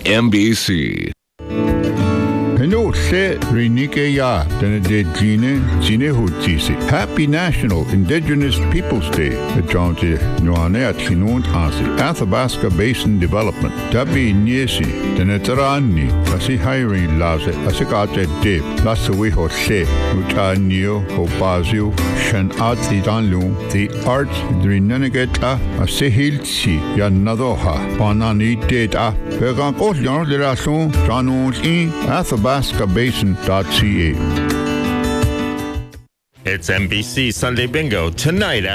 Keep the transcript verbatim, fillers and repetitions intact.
M B C. Hello, se Renike ya dene de Gine Gine Hutisi. Happy National Indigenous Peoples Day. The Johnty Nuane at Hinont Asi. Athabasca Basin Development. Tabi Niesi. Dene Tarani. Asi hiring laze. Asikate dip. Lasawi Hose. Utanio. Hopazio. Shan Ati Danlu. The Arts Drinanegeta. Asihilsi. Yanadoha. Panani Data. Vegan Kos Jan de Rason. Janons in Athabasca. Athabasca Basin dot C A. It's M B C Sunday Bingo tonight.